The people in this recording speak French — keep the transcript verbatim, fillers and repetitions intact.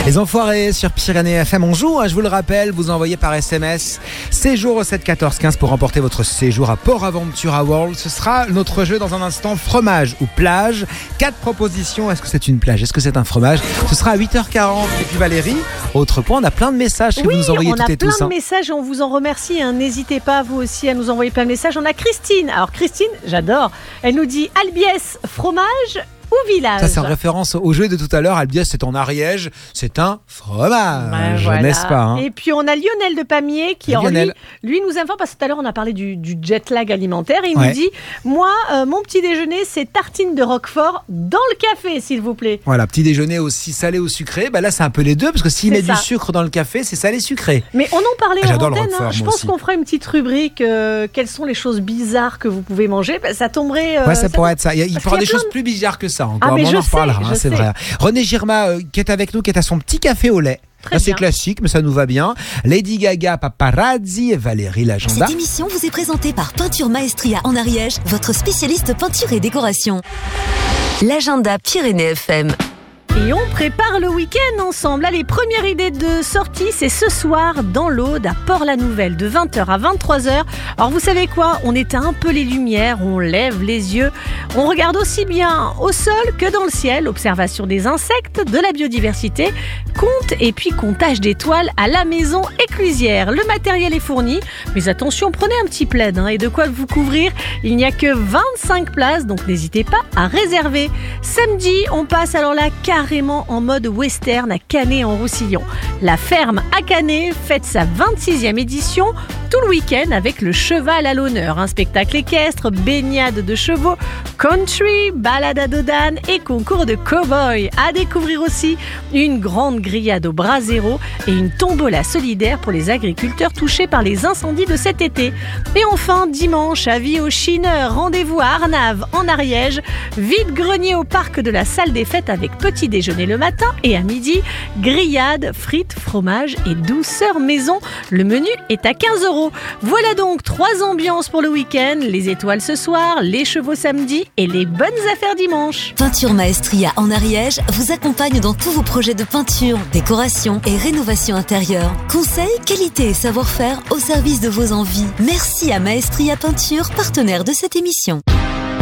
Les enfoirés sur Pyrénées F M, on joue, hein, je vous le rappelle, vous envoyez par S M S séjour au sept quatorze quinze pour remporter votre séjour à Port Aventura World. Ce sera notre jeu dans un instant, fromage ou plage. Quatre propositions, est-ce que c'est une plage, est-ce que c'est un fromage? Ce sera à huit heures quarante. Et puis Valérie, autre point, on a plein de messages que oui, vous nous envoyez toutes et tous. Oui, on a plein hein. de messages et on vous en remercie. Hein. N'hésitez pas, vous aussi, à nous envoyer plein de messages. On a Christine. Alors Christine, j'adore. Elle nous dit Albiès, fromage ou village. Ça, c'est en référence au jeu de tout à l'heure. Albiès, c'est en Ariège, c'est un fromage, ouais, voilà. n'est-ce pas hein. Et puis on a Lionel de Pamiers qui, alors, lui, lui nous informe, parce que tout à l'heure on a parlé du, du jet lag alimentaire. Et il ouais. nous dit, moi, euh, mon petit déjeuner, c'est tartine de Roquefort dans le café, s'il vous plaît. Voilà, petit déjeuner aussi salé ou sucré. Bah là, c'est un peu les deux, parce que s'il met ça. du sucre dans le café, c'est salé-sucré. Mais on en parlait ah, en antenne. Hein. Je pense aussi. qu'on fera une petite rubrique. Euh, quelles sont les choses bizarres que vous pouvez manger? bah, Ça tomberait. Euh, ouais, ça, ça pourrait être ça. Il, il pourra des y choses de... plus bizarres que ça. Encore. Ah, mais je sais. Là, hein, c'est vrai. René Girma euh, qui est avec nous, qui est à son petit café au lait. Là, c'est classique, mais ça nous va bien. Lady Gaga, Paparazzi et Valérie Lagenda. Cette émission vous est présentée par Peinture Maestria en Ariège, votre spécialiste peinture et décoration. L'agenda Pyrénées F M. Et on prépare le week-end ensemble. Allez, première idée de sortie, c'est ce soir dans l'Aude à Port-la-Nouvelle de vingt heures à vingt-trois heures. Alors vous savez quoi? On éteint un peu les lumières, on lève les yeux. On regarde aussi bien au sol que dans le ciel. Observation des insectes, de la biodiversité, compte et puis comptage d'étoiles à la maison éclusière. Le matériel est fourni, mais attention, prenez un petit plaid hein, et de quoi vous couvrir. Il n'y a que vingt-cinq places, donc n'hésitez pas à réserver. Samedi, on passe alors la carrière carrément en mode western à Canet-en-Roussillon. La ferme à Canet fête sa vingt-sixième édition tout le week-end avec le cheval à l'honneur. Un spectacle équestre, baignade de chevaux, country, balade à dos d'âne et concours de cow-boy. À découvrir aussi une grande grillade au brasero et une tombola solidaire pour les agriculteurs touchés par les incendies de cet été. Et enfin, dimanche, avis aux chineurs, rendez-vous à Arnave en Ariège, vide-grenier au parc de la salle des fêtes avec petit déjeuner le matin et à midi, grillade, frites, fromage et douceur maison. Le menu est à quinze euros. Voilà donc trois ambiances pour le week-end, les étoiles ce soir, les chevaux samedi et les bonnes affaires dimanche. Peinture Maestria en Ariège vous accompagne dans tous vos projets de peinture, décoration et rénovation intérieure. Conseils, qualité et savoir-faire au service de vos envies. Merci à Maestria Peinture, partenaire de cette émission.